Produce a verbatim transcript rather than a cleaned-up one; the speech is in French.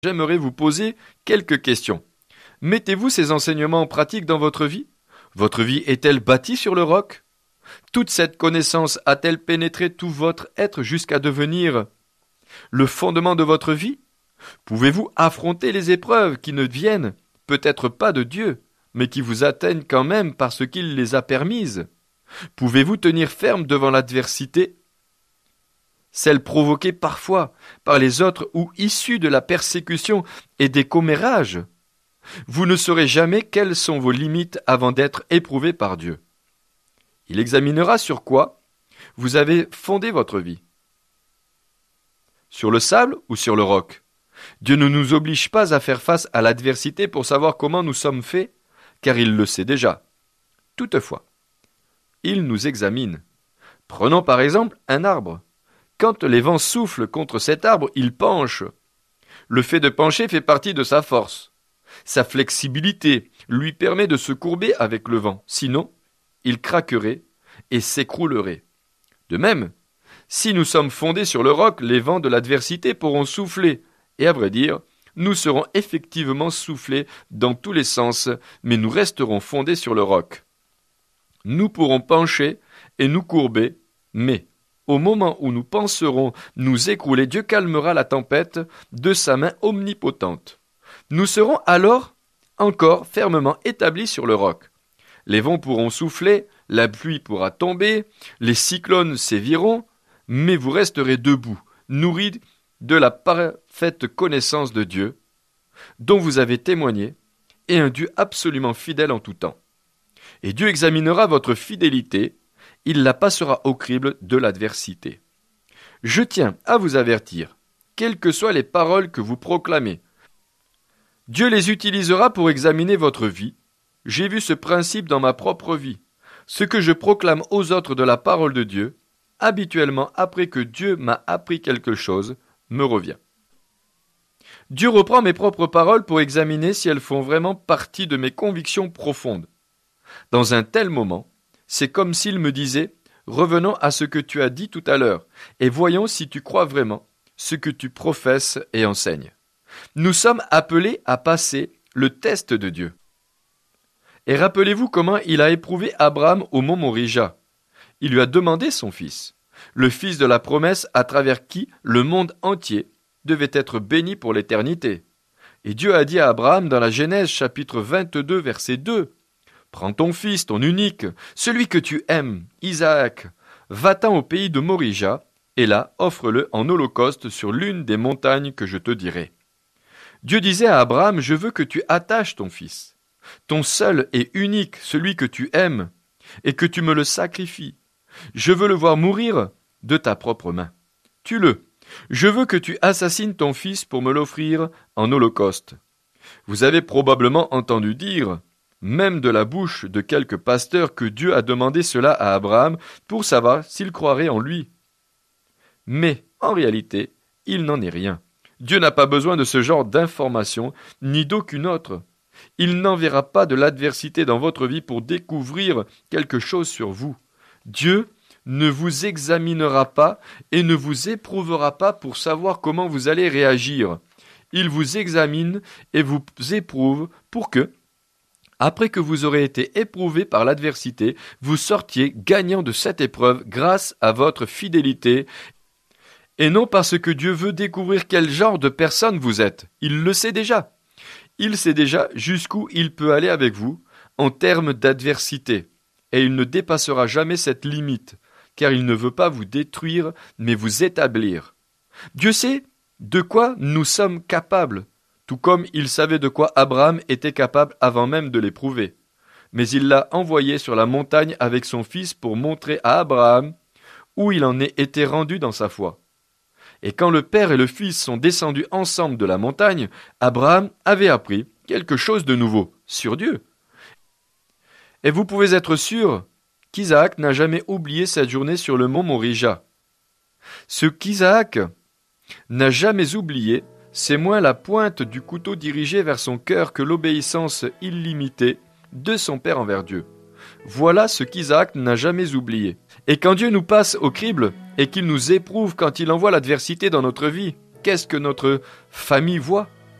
J'aimerais vous poser quelques questions. Mettez-vous ces enseignements en pratique dans votre vie? Votre vie est-elle bâtie sur le roc? Toute cette connaissance a-t-elle pénétré tout votre être jusqu'à devenir le fondement de votre vie? Pouvez-vous affronter les épreuves qui ne viennent peut-être pas de Dieu, mais qui vous atteignent quand même parce qu'il les a permises? Pouvez-vous tenir ferme devant l'adversité, celle provoquée parfois par les autres ou issue de la persécution et des commérages? Vous ne saurez jamais quelles sont vos limites avant d'être éprouvé par Dieu. Il examinera sur quoi vous avez fondé votre vie. Sur le sable ou sur le roc? Dieu ne nous oblige pas à faire face à l'adversité pour savoir comment nous sommes faits, car il le sait déjà. Toutefois, il nous examine. Prenons par exemple un arbre. Quand les vents soufflent contre cet arbre, il penche. Le fait de pencher fait partie de sa force. Sa flexibilité lui permet de se courber avec le vent, sinon il craquerait et s'écroulerait. De même, si nous sommes fondés sur le roc, les vents de l'adversité pourront souffler, et à vrai dire, nous serons effectivement soufflés dans tous les sens, mais nous resterons fondés sur le roc. Nous pourrons pencher et nous courber, mais au moment où nous penserons nous écrouler, Dieu calmera la tempête de sa main omnipotente. Nous serons alors encore fermement établis sur le roc. Les vents pourront souffler, la pluie pourra tomber, les cyclones séviront, mais vous resterez debout, nourris de la parfaite connaissance de Dieu, dont vous avez témoigné, et un Dieu absolument fidèle en tout temps. Et Dieu examinera votre fidélité, il la passera au crible de l'adversité. Je tiens à vous avertir, quelles que soient les paroles que vous proclamez, Dieu les utilisera pour examiner votre vie. J'ai vu ce principe dans ma propre vie. Ce que je proclame aux autres de la parole de Dieu, habituellement après que Dieu m'a appris quelque chose, me revient. Dieu reprend mes propres paroles pour examiner si elles font vraiment partie de mes convictions profondes. Dans un tel moment, c'est comme s'il me disait « Revenons à ce que tu as dit tout à l'heure, et voyons si tu crois vraiment ce que tu professes et enseignes. » Nous sommes appelés à passer le test de Dieu. Et rappelez-vous comment il a éprouvé Abraham au mont Morija. Il lui a demandé son fils, le fils de la promesse à travers qui le monde entier devait être béni pour l'éternité. Et Dieu a dit à Abraham dans la Genèse chapitre vingt-deux verset deux, « Prends ton fils, ton unique, celui que tu aimes, Isaac, va-t'en au pays de Morija, et là offre-le en holocauste sur l'une des montagnes que je te dirai. » Dieu disait à Abraham, « Je veux que tu attaches ton fils, ton seul et unique, celui que tu aimes, et que tu me le sacrifies. Je veux le voir mourir de ta propre main. Tue-le. Je veux que tu assassines ton fils pour me l'offrir en holocauste. » Vous avez probablement entendu dire, même de la bouche de quelques pasteurs, que Dieu a demandé cela à Abraham pour savoir s'il croirait en lui. Mais, en réalité, il n'en est rien. Dieu n'a pas besoin de ce genre d'information, ni d'aucune autre. Il n'enverra pas de l'adversité dans votre vie pour découvrir quelque chose sur vous. Dieu ne vous examinera pas et ne vous éprouvera pas pour savoir comment vous allez réagir. Il vous examine et vous éprouve pour que, après que vous aurez été éprouvé par l'adversité, vous sortiez gagnant de cette épreuve grâce à votre fidélité, et non parce que Dieu veut découvrir quel genre de personne vous êtes. Il le sait déjà. Il sait déjà jusqu'où il peut aller avec vous en termes d'adversité, et il ne dépassera jamais cette limite, car il ne veut pas vous détruire, mais vous établir. Dieu sait de quoi nous sommes capables, tout comme il savait de quoi Abraham était capable avant même de l'éprouver. Mais il l'a envoyé sur la montagne avec son fils pour montrer à Abraham où il en était rendu dans sa foi. Et quand le père et le fils sont descendus ensemble de la montagne, Abraham avait appris quelque chose de nouveau sur Dieu. Et vous pouvez être sûr qu'Isaac n'a jamais oublié cette journée sur le mont Morija. Ce qu'Isaac n'a jamais oublié, c'est moins la pointe du couteau dirigée vers son cœur que l'obéissance illimitée de son père envers Dieu. Voilà ce qu'Isaac n'a jamais oublié. Et quand Dieu nous passe au crible et qu'il nous éprouve quand il envoie l'adversité dans notre vie, qu'est-ce que notre famille voit ?